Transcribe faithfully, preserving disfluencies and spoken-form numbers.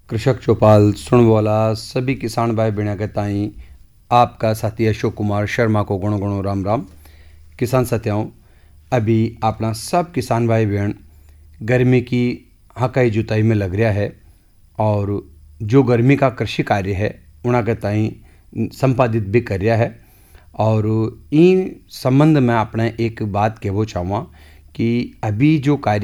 कृषक चौपाल सुन वाला सभी किसान भाई बहना के ताई आपका साथी अशोक कुमार शर्मा को गुणो गुणो राम राम। किसान साथियों, अभी अपना सब किसान भाई बहन गर्मी की हकाई जुताई में लग रहा है और जो गर्मी का कृषि कार्य है उनके ताई संपादित भी कर रहा है। और इन संबंध में अपने एक बात कहना चाहूँगा कि अभी जो कार्य